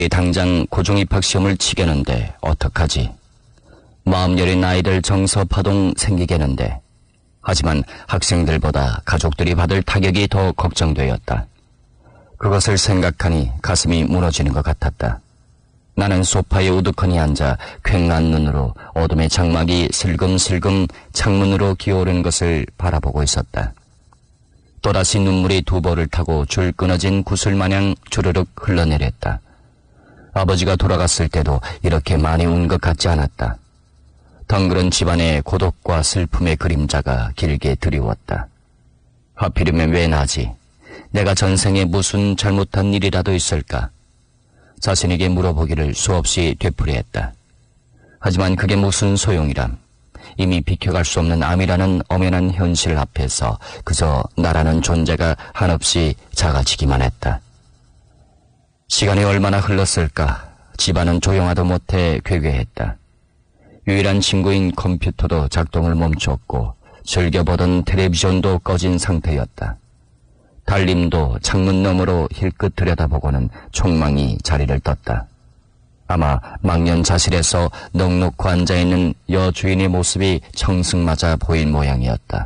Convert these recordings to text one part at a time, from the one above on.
당장 고중 입학시험을 치겠는데 어떡하지? 마음 여린 아이들 정서 파동 생기겠는데. 하지만 학생들보다 가족들이 받을 타격이 더 걱정되었다. 그것을 생각하니 가슴이 무너지는 것 같았다. 나는 소파에 우두커니 앉아 퀭한 눈으로 어둠의 장막이 슬금슬금 창문으로 기어오르는 것을 바라보고 있었다. 또다시 눈물이 두 볼을 타고 줄 끊어진 구슬마냥 주르륵 흘러내렸다. 아버지가 돌아갔을 때도 이렇게 많이 운 것 같지 않았다. 덩그런 집안의 고독과 슬픔의 그림자가 길게 드리웠다. 하필이면 왜 나지? 내가 전생에 무슨 잘못한 일이라도 있을까? 자신에게 물어보기를 수없이 되풀이했다. 하지만 그게 무슨 소용이람. 이미 비켜갈 수 없는 암이라는 엄연한 현실 앞에서 그저 나라는 존재가 한없이 작아지기만 했다. 시간이 얼마나 흘렀을까? 집안은 조용하도 못해 괴괴했다. 유일한 친구인 컴퓨터도 작동을 멈췄고 즐겨보던 텔레비전도 꺼진 상태였다. 달림도 창문 너머로 힐끗 들여다보고는 촉망이 자리를 떴다. 아마 망년자실에서 넋놓고 앉아있는 여주인의 모습이 청승맞아 보인 모양이었다.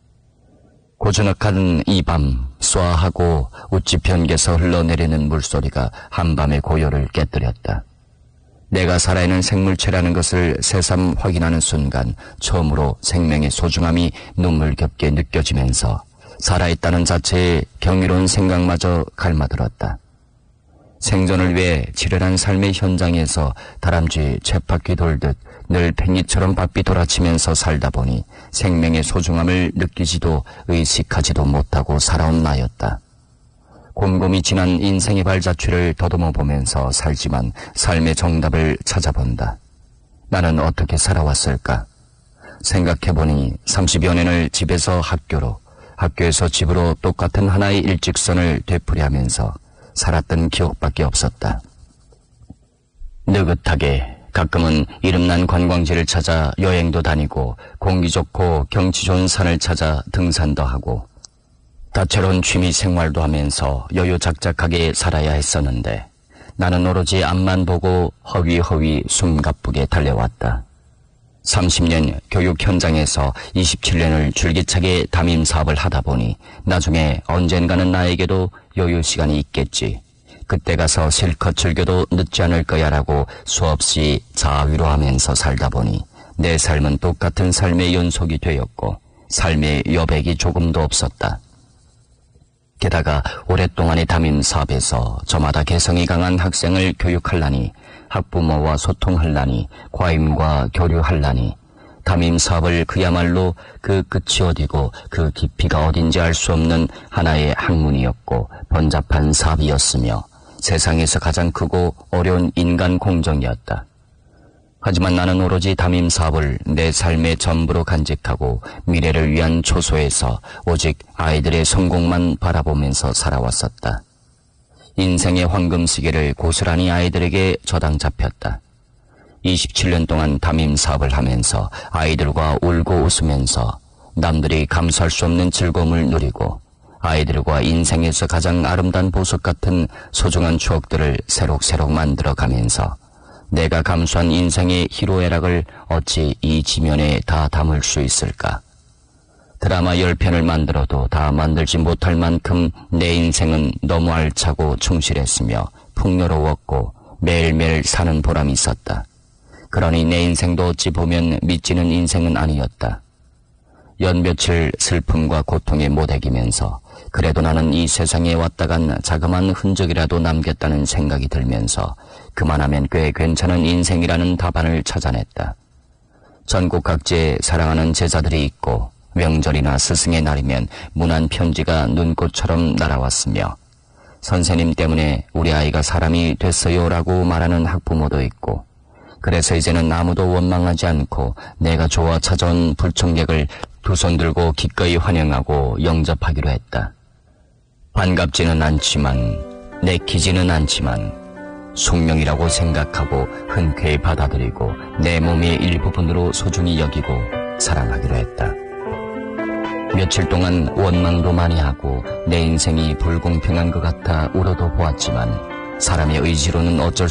고즈넉한 이 밤 쏴하고 우찌편개서 흘러내리는 물소리가 한밤의 고요를 깨뜨렸다. 내가 살아있는 생물체라는 것을 새삼 확인하는 순간 처음으로 생명의 소중함이 눈물겹게 느껴지면서 살아있다는 자체의 경이로운 생각마저 갈마들었다. 생존을 위해 치열한 삶의 현장에서 다람쥐 쳇바퀴 돌듯 늘 팽이처럼 바삐 돌아치면서 살다 보니 생명의 소중함을 느끼지도 의식하지도 못하고 살아온 나였다. 곰곰이 지난 인생의 발자취를 더듬어 보면서 살지만 삶의 정답을 찾아본다. 나는 어떻게 살아왔을까? 생각해보니 30여 년을 집에서 학교로, 학교에서 집으로 똑같은 하나의 일직선을 되풀이하면서 살았던 기억밖에 없었다. 느긋하게 가끔은 이름난 관광지를 찾아 여행도 다니고 공기 좋고 경치 좋은 산을 찾아 등산도 하고 다채로운 취미 생활도 하면서 여유작작하게 살아야 했었는데 나는 오로지 앞만 보고 허위허위 숨가쁘게 달려왔다. 30년 교육 현장에서 27년을 줄기차게 담임 사업을 하다 보니 나중에 언젠가는 나에게도 여유 시간이 있겠지. 그때 가서 실컷 즐겨도 늦지 않을 거야라고 수없이 자위로하면서 살다 보니 내 삶은 똑같은 삶의 연속이 되었고 삶의 여백이 조금도 없었다. 게다가 오랫동안의 담임 사업에서 저마다 개성이 강한 학생을 교육하려니 학부모와 소통하려니 과임과 교류하려니 담임 사업을 그야말로 그 끝이 어디고 그 깊이가 어딘지 알 수 없는 하나의 학문이었고 번잡한 사업이었으며 세상에서 가장 크고 어려운 인간 공정이었다. 하지만 나는 오로지 담임 사업을 내 삶의 전부로 간직하고 미래를 위한 초소에서 오직 아이들의 성공만 바라보면서 살아왔었다. 인생의 황금시계를 고스란히 아이들에게 저당 잡혔다. 27년 동안 담임 사업을 하면서 아이들과 울고 웃으면서 남들이 감수할 수 없는 즐거움을 누리고 아이들과 인생에서 가장 아름다운 보석 같은 소중한 추억들을 새록새록 만들어가면서 내가 감수한 인생의 희로애락을 어찌 이 지면에 다 담을 수 있을까? 드라마 10편을 만들어도 다 만들지 못할 만큼 내 인생은 너무 알차고 충실했으며 풍요로웠고 매일매일 사는 보람이 있었다. 그러니 내 인생도 어찌 보면 미치는 인생은 아니었다. 연며칠 슬픔과 고통에 모대기면서 그래도 나는 이 세상에 왔다간 자그마한 흔적이라도 남겼다는 생각이 들면서 그만하면 꽤 괜찮은 인생이라는 답안을 찾아냈다. 전국 각지에 사랑하는 제자들이 있고 명절이나 스승의 날이면 문안 편지가 눈꽃처럼 날아왔으며 선생님 때문에 우리 아이가 사람이 됐어요라고 말하는 학부모도 있고 그래서 이제는 아무도 원망하지 않고 내가 좋아 찾아온 불청객을 두 손 들고 기꺼이 환영하고 영접하기로 했다. 반갑지는 않지만 내키지는 않지만 숙명이라고 생각하고 흔쾌히 받아들이고 내 몸의 일부분으로 소중히 여기고 사랑하기로 했다. 며칠 동안 원망도 많이 하고 내 인생이 불공평한 것 같아 울어도 보았지만 사람의 의지로는 어쩔